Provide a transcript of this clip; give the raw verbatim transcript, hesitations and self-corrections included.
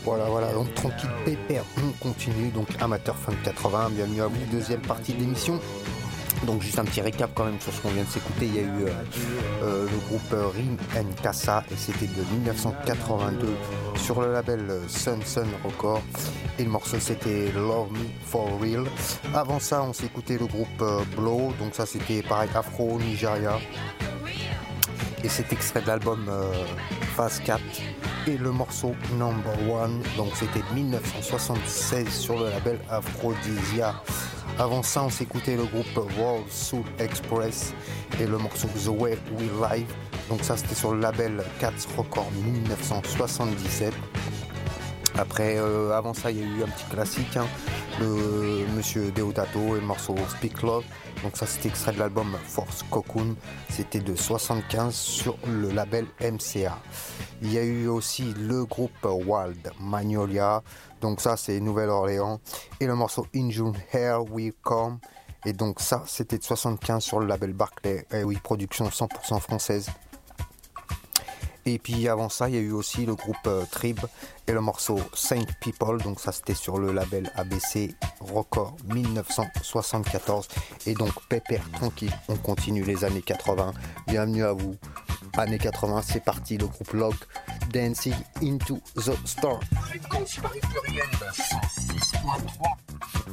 Voilà, voilà, donc tranquille, pépère, on continue. Donc amateur funk quatre-vingts, bienvenue à vous, deuxième partie de l'émission. Donc juste un petit récap quand même sur ce qu'on vient de s'écouter. Il y a eu euh, euh, le groupe euh, Rim and Casa et c'était de dix-neuf cent quatre-vingt-deux sur le label euh, Sun Sun Record. Et le morceau c'était Love Me For Real. Avant ça on s'est écouté le groupe euh, Blow, donc ça c'était pareil Afro Nigeria. Et c'est extrait de l'album euh, Phase quatre. Et le morceau Number One, donc c'était dix-neuf cent soixante-seize sur le label Aphrodisia. Avant ça, on s'écoutait le groupe World Soul Express et le morceau The Way We Live. Donc ça, c'était sur le label Cats Records dix-neuf cent soixante-dix-sept. Après, euh, avant ça, il y a eu un petit classique, hein, le Monsieur Deodato et le morceau Speak Love. Donc ça, c'était extrait de l'album Force Cocoon. C'était de soixante-quinze sur le label M C A. Il y a eu aussi le groupe Wild Magnolia. Donc ça, c'est Nouvelle-Orléans. Et le morceau In June Here We Come. Et donc ça, c'était de soixante-quinze sur le label Barclay. Et oui, production cent pour cent française. Et puis avant ça, il y a eu aussi le groupe euh, Tribe et le morceau Saint People. Donc ça, c'était sur le label A B C Record dix-neuf cent soixante-quatorze. Et donc, pépère, tranquille, on continue les années quatre-vingts. Bienvenue à vous. Années quatre-vingts, c'est parti, le groupe Log, Dancing into the Storm. Fréquence paris pluriel cent six point trois.